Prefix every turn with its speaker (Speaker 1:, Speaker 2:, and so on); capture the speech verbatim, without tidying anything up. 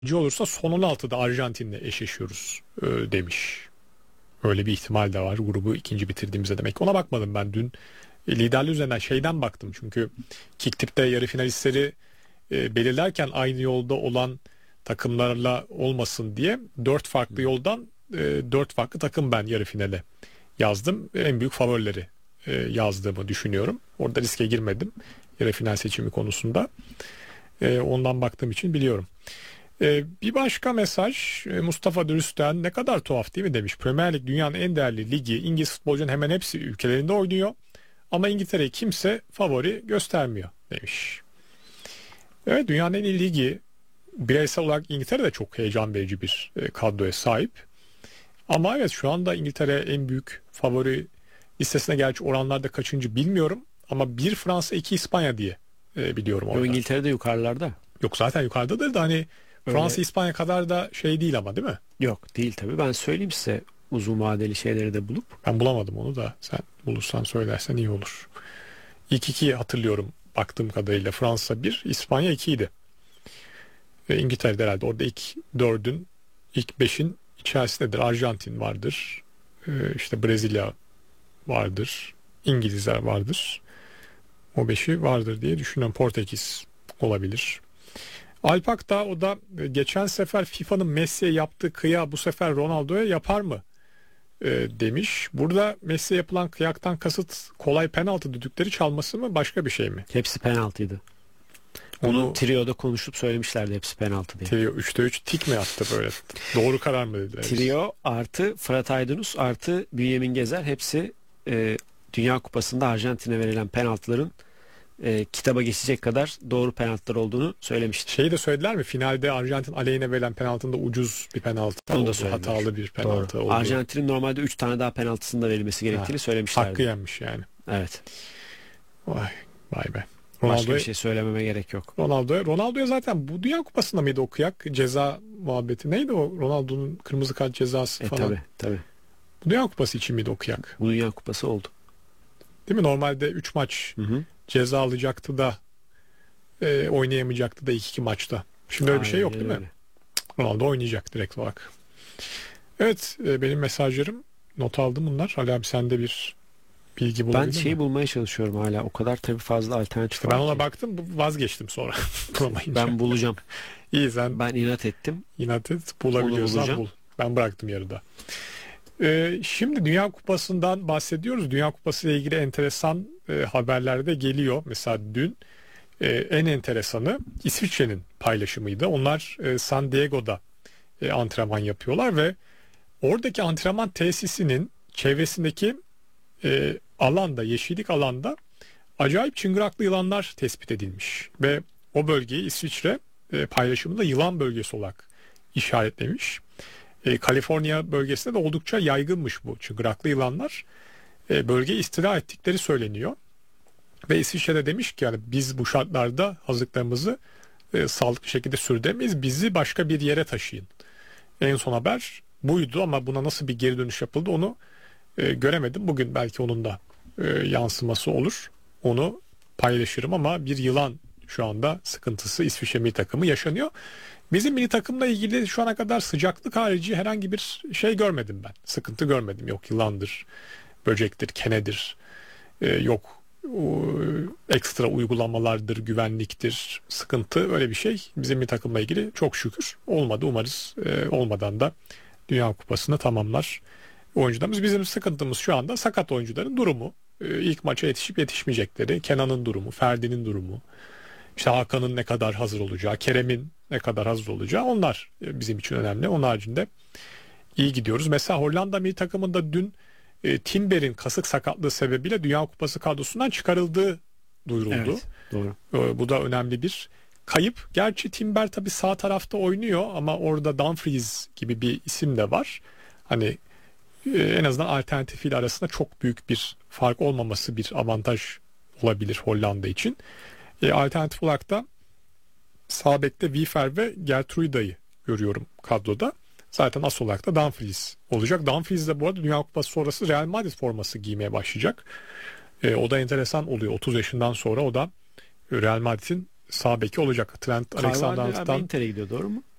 Speaker 1: olursa son on altıda Arjantin'le eşleşiyoruz e, demiş. Öyle bir ihtimal de var. Grubu ikinci bitirdiğimizde demek. Ona bakmadım ben dün. E, liderliği üzerinden şeyden baktım. Çünkü Kick-Tip'te yarı finalistleri e, belirlerken aynı yolda olan takımlarla olmasın diye dört farklı yoldan e, dört farklı takım ben yarı finale yazdım. En büyük favorileri e, yazdığımı düşünüyorum. Orada riske girmedim. Yarı final seçimi konusunda. E, ondan baktığım için biliyorum. E, bir başka mesaj e, Mustafa Dürüst'ten, ne kadar tuhaf değil mi demiş. Premier Lig dünyanın en değerli ligi. İngiliz futbolcunun hemen hepsi ülkelerinde oynuyor. Ama İngiltere'yi kimse favori göstermiyor demiş. Evet, dünyanın en iyi ligi. Bireysel olarak İngiltere de çok heyecan verici bir e, kadroya sahip. Ama evet, şu anda İngiltere en büyük favori listesine, gerçi oranlarda kaçıncı bilmiyorum. Ama bir Fransa, iki İspanya diye e, biliyorum orada.
Speaker 2: Yo, İngiltere'de yukarılarda.
Speaker 1: Yok, zaten yukarıdadır da hani
Speaker 2: Öyle.
Speaker 1: Fransa İspanya kadar da şey değil ama, değil mi?
Speaker 2: Yok değil tabii. Ben söyleyeyim size uzun vadeli şeyleri de bulup.
Speaker 1: Ben bulamadım onu da, sen bulursan söylersen iyi olur. İlk iki hatırlıyorum baktığım kadarıyla. Fransa bir, İspanya iki idi. Ve İngiltere'de herhalde orada ilk dördün, ilk beşin içerisindedir. Arjantin vardır. Ee, işte Brezilya vardır. İngilizler vardır. O beşi vardır diye düşünüyorum. Portekiz olabilir. Alpak da, o da geçen sefer FIFA'nın Messi'ye yaptığı kıya bu sefer Ronaldo'ya yapar mı e, demiş. Burada Messi'ye yapılan kıyaktan kasıt kolay penaltı düdükleri çalması mı, başka bir şey mi?
Speaker 2: Hepsi penaltıydı. Bunu Onu Trio'da konuşup söylemişlerdi, hepsi penaltı diye.
Speaker 1: Trio üçte üç tik mi attı böyle? Doğru karar mı dediler?
Speaker 2: Trio artı Fırat Aydınus artı Bünyamin Gezer, hepsi e, Dünya Kupası'nda Arjantin'e verilen penaltıların e, kitaba geçecek kadar doğru penaltılar olduğunu söylemişti.
Speaker 1: Şeyi de söylediler mi? Finalde Arjantin aleyhine verilen penaltında ucuz bir penaltı
Speaker 2: Onu da
Speaker 1: oldu,
Speaker 2: söylediler.
Speaker 1: hatalı bir penaltı
Speaker 2: Doğru.
Speaker 1: oldu.
Speaker 2: Arjantin'in normalde üç tane daha penaltısında verilmesi gerektiğini ha, söylemişlerdi.
Speaker 1: Hakkı yenmiş yani.
Speaker 2: Evet.
Speaker 1: Vay, vay be.
Speaker 2: Başka bir şey söylememe gerek yok.
Speaker 1: Ronaldo'ya Ronaldo'ya zaten bu Dünya Kupası'nda mıydı o kıyak ceza muhabbeti? Neydi o Ronaldo'nun kırmızı kart cezası
Speaker 2: e,
Speaker 1: falan?
Speaker 2: Tabii tabii.
Speaker 1: Bu Dünya Kupası için miydi o kıyak?
Speaker 2: Bu Dünya Kupası oldu.
Speaker 1: Değil mi? Normalde üç maç hı hı. ceza alacaktı da e, oynayamayacaktı da ilk iki maçta. Şimdi öyle Aynen, bir şey yok değil öyle. mi? Ronaldo oynayacak direkt olarak. Evet, e, benim mesajlarım, not aldım bunlar. Ali abi, sende bir bilgi bulabildin mi?
Speaker 2: Ben şeyi bulmaya çalışıyorum hala. O kadar tabii fazla alternatif
Speaker 1: işte
Speaker 2: var
Speaker 1: ben ona
Speaker 2: ki.
Speaker 1: baktım, vazgeçtim sonra.
Speaker 2: Ben bulacağım.
Speaker 1: İyi, sen.
Speaker 2: Ben inat ettim.
Speaker 1: İnat et, bulabiliyorsan bul. Ben bıraktım yarıda. Ee, şimdi Dünya Kupası'ndan bahsediyoruz. Dünya Kupası ile ilgili enteresan e, haberler de geliyor. Mesela dün e, en enteresanı İsviçre'nin paylaşımıydı. Onlar e, San Diego'da e, antrenman yapıyorlar ve oradaki antrenman tesisinin çevresindeki e, alanda, yeşillik alanda acayip çıngıraklı yılanlar tespit edilmiş. Ve o bölgeyi İsviçre e, paylaşımında yılan bölgesi olarak işaretlemiş. E, Kaliforniya bölgesinde de oldukça yaygınmış bu çıngıraklı yılanlar. E, bölgeye istila ettikleri söyleniyor. Ve İsviçre'de demiş ki, yani biz bu şartlarda hazırlıklarımızı e, sağlıklı şekilde sürdüremeyiz. Bizi başka bir yere taşıyın. En son haber buydu ama buna nasıl bir geri dönüş yapıldı onu e, göremedim. Bugün belki onun da e, yansıması olur. Onu paylaşırım ama bir yılan şu anda sıkıntısı İsviçre milli takımı yaşanıyor. Bizim milli takımla ilgili şu ana kadar sıcaklık harici herhangi bir şey görmedim ben. Sıkıntı görmedim. Yok yılandır, böcektir, kenedir, e, yok o, ekstra uygulamalardır, güvenliktir, sıkıntı, öyle bir şey bizim milli takımla ilgili çok şükür olmadı. Umarız e, olmadan da Dünya Kupası'nı tamamlar oyuncularımız. Bizim sıkıntımız şu anda sakat oyuncuların durumu. E, ilk maça yetişip yetişmeyecekleri, Kenan'ın durumu, Ferdi'nin durumu, işte Hakan'ın ne kadar hazır olacağı, Kerem'in ne kadar hazır olacağı, onlar bizim için önemli. Onun haricinde iyi gidiyoruz. Mesela Hollanda milli takımında dün e, Timber'in kasık sakatlığı sebebiyle Dünya Kupası kadrosundan çıkarıldığı duyuruldu.
Speaker 2: Evet, doğru.
Speaker 1: E, bu da önemli bir kayıp. Gerçi Timber tabii sağ tarafta oynuyor ama orada Dumfries gibi bir isim de var. Hani e, en azından alternatifiyle arasında çok büyük bir fark olmaması bir avantaj olabilir Hollanda için. E, alternatif olarak da sağ bekte Wiefer ve Gertruida'yı görüyorum kadroda. Zaten asıl olarak da Dumfries olacak. Dumfries de bu arada Dünya Kupası sonrası Real Madrid forması giymeye başlayacak. E, o da enteresan oluyor. otuz yaşından sonra o da Real Madrid'in sağ beki olacak. Trent Alexander-Arnold'dan
Speaker 2: Inter'e gidiyor, doğru mu?